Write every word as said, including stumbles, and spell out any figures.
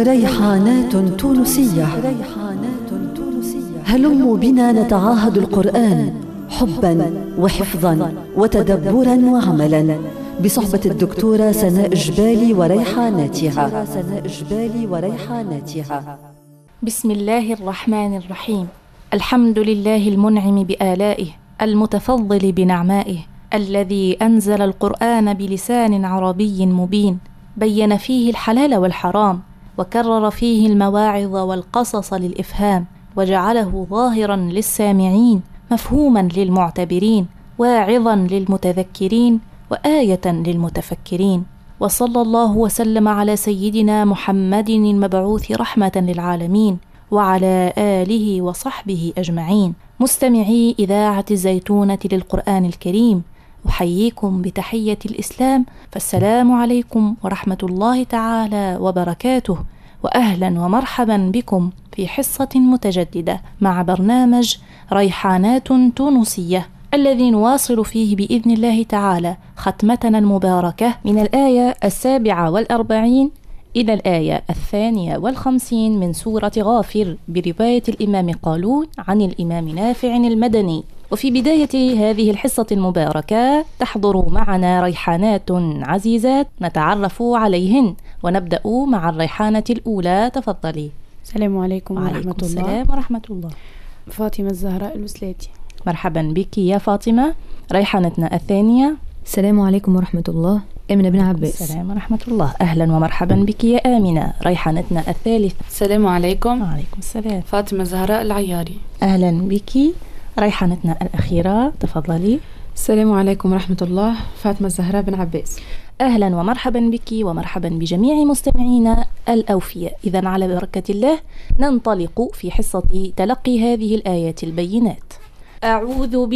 ريحانات تونسية. هلموا بنا نتعاهد القرآن حبا وحفظا وتدبرا وعملا بصحبة الدكتورة سناء جبالي وريحاناتها. بسم الله الرحمن الرحيم. الحمد لله المنعم بآلائه المتفضل بنعمائه، الذي أنزل القرآن بلسان عربي مبين، بين فيه الحلال والحرام، وكرر فيه المواعظ والقصص للإفهام، وجعله ظاهرا للسامعين، مفهوما للمعتبرين، واعظا للمتذكرين، وآية للمتفكرين. وصلى الله وسلم على سيدنا محمد المبعوث رحمة للعالمين، وعلى آله وصحبه أجمعين. مستمعي إذاعة الزيتونة للقرآن الكريم، أحييكم بتحية الإسلام، فالسلام عليكم ورحمة الله تعالى وبركاته، وأهلا ومرحبا بكم في حصة متجددة مع برنامج ريحانات تونسية، الذي نواصل فيه بإذن الله تعالى ختمتنا المباركة من الآية السابعة والأربعين إلى الآية الثانية والخمسين من سورة غافر، برواية الإمام قالون عن الإمام نافع المدني. وفي بداية هذه الحصة المباركة تحضر معنا ريحانات عزيزات نتعرف عليهن، ونبدأ مع الريحانة الأولى. تفضلي. السلام عليكم ورحمة الله. السلام ورحمة الله. فاطمة الزهراء المسلاتي. مرحبا بك يا فاطمة. ريحانتنا الثانية. السلام عليكم ورحمة الله. آمنة بن عباس. السلام ورحمة الله. أهلا ومرحبا بك يا آمنة. ريحانتنا الثالث. السلام عليكم. وعليكم السلام. فاطمة الزهراء العياري. أهلا بك. ريحانتنا الأخيرة. تفضلي. السلام عليكم ورحمة الله. فاطمة الزهراء بن عباس. أهلا ومرحبا بك ومرحبا بجميع مستمعينا الأوفياء. إذن على بركة الله ننطلق في حصة تلقي هذه الآيات البينات. أعوذ